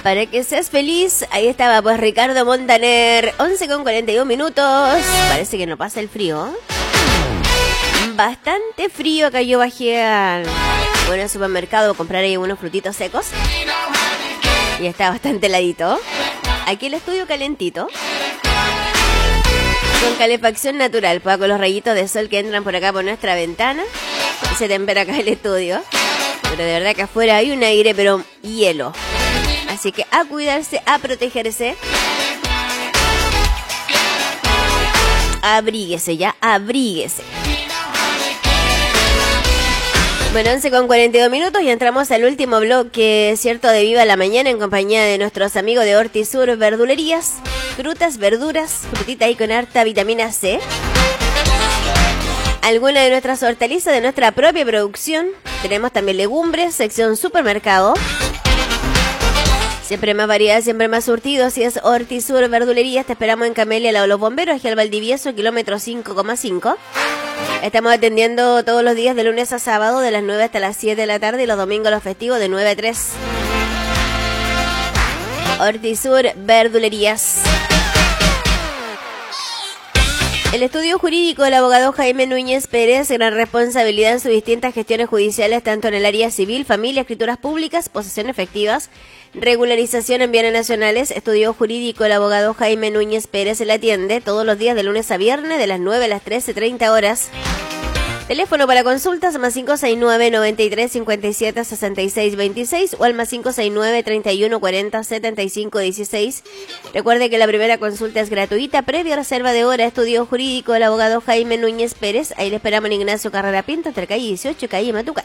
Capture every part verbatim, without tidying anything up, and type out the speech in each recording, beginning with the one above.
Para que seas feliz, ahí estaba pues Ricardo Montaner, once con cuarenta y un minutos. Parece que no pasa el frío. Bastante frío acá. Yo bajé al, bueno, al supermercado a comprar ahí unos frutitos secos y está bastante heladito. Aquí el estudio calentito, con calefacción natural, pues con los rayitos de sol que entran por acá por nuestra ventana y se tempera acá el estudio. Pero de verdad que afuera hay un aire, pero hielo. Así que a cuidarse, a protegerse. Abríguese ya, abríguese. Bueno, once con cuarenta y dos minutos y entramos al último bloque, cierto, de Viva la Mañana en compañía de nuestros amigos de Hortisur Verdulerías. Frutas, verduras, frutita ahí con harta vitamina C. Alguna de nuestras hortalizas de nuestra propia producción. Tenemos también legumbres, sección supermercado. Siempre más variedad, siempre más surtido. Si es Hortisur Verdulerías, te esperamos en Camelia, la de los Bomberos, aquí al Valdivieso, kilómetro cinco coma cinco. Estamos atendiendo todos los días de lunes a sábado, de las nueve hasta las siete de la tarde, y los domingos los festivos de nueve a tres. Hortisur Verdulerías. El estudio jurídico del abogado Jaime Núñez Pérez, gran responsabilidad en sus distintas gestiones judiciales, tanto en el área civil, familia, escrituras públicas, posesión efectivas, regularización en bienes nacionales. Estudio jurídico del abogado Jaime Núñez Pérez se le atiende todos los días de lunes a viernes de las nueve a las trece treinta horas. Teléfono para consultas más cinco seis nueve, noventa y tres, cincuenta y siete, sesenta y seis veintiséis o al más cinco seis nueve, treinta y uno, cuarenta, setenta y cinco dieciséis. Recuerde que la primera consulta es gratuita, previa reserva de hora. Estudio jurídico del abogado Jaime Núñez Pérez. Ahí le esperamos en Ignacio Carrera Pinto, entre calle dieciocho y calle Matucán.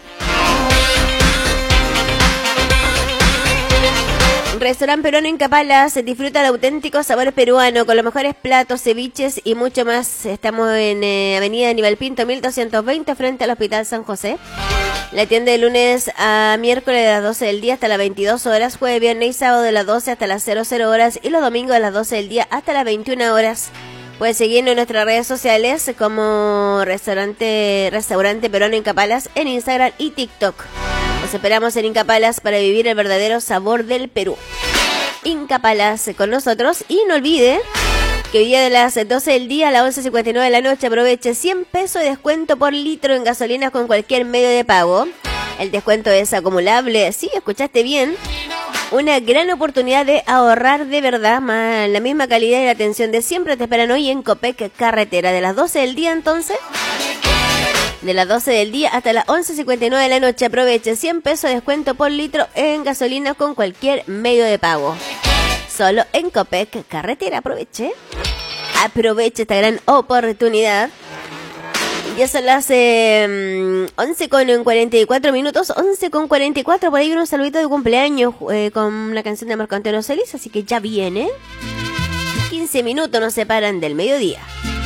Restaurante Peruano Incapalas, disfruta de auténtico sabor peruano con los mejores platos, ceviches y mucho más. Estamos en eh, Avenida Aníbal Pinto mil doscientos veinte frente al Hospital San José. La atiende de lunes a miércoles de las doce del día hasta las veintidós horas, jueves, viernes y sábado de las doce hasta las cero cero horas y los domingos de las doce del día hasta las veintiuna horas. Puedes seguirnos en nuestras redes sociales como Restaurante, Restaurante Peruano Incapalas en Instagram y TikTok. Nos esperamos en Incapalas para vivir el verdadero sabor del Perú. Incapalas con nosotros. Y no olvide que hoy día de las doce del día a las once cincuenta y nueve de la noche aproveche cien pesos de descuento por litro en gasolinas con cualquier medio de pago. El descuento es acumulable. Sí, escuchaste bien. Una gran oportunidad de ahorrar de verdad, más la misma calidad y la atención de siempre. Te esperan hoy en Copec Carretera de las doce del día entonces. De las doce del día hasta las once cincuenta y nueve de la noche. Aproveche cien pesos de descuento por litro en gasolina con cualquier medio de pago. Solo en Copec Carretera. Aproveche. Aproveche esta gran oportunidad. Ya son las eh, once con cuarenta y cuatro minutos. once con cuarenta y cuatro. Por ahí viene un saludito de cumpleaños eh, con la canción de Marco Antonio Solís. Así que ya viene. quince minutos nos separan del mediodía.